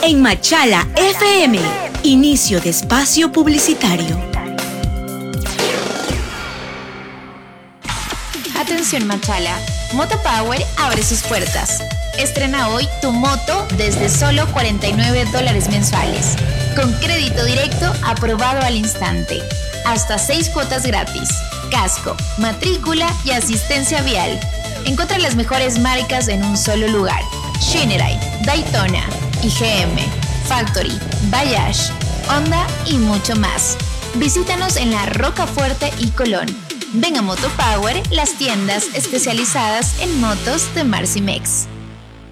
en Machala FM. Inicio de espacio publicitario. Atención Machala, Motopower abre sus puertas. Estrena hoy tu moto desde solo $49 mensuales, con crédito directo aprobado al instante, hasta 6 cuotas gratis, casco, matrícula y asistencia vial. Encuentra las mejores marcas en un solo lugar: Shinerai, Daytona, IGM, Factory, Bayash, Honda y mucho más. Visítanos en La Rocafuerte y Colón. Ven a Motopower, las tiendas especializadas en motos de Marcimex.